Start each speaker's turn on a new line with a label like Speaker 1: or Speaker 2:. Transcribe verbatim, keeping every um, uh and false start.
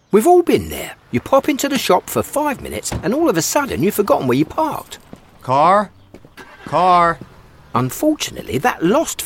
Speaker 1: We've all been there. You pop into the shop for five minutes and all of a sudden you've forgotten where you parked.
Speaker 2: Car? Car?
Speaker 1: Unfortunately, that lost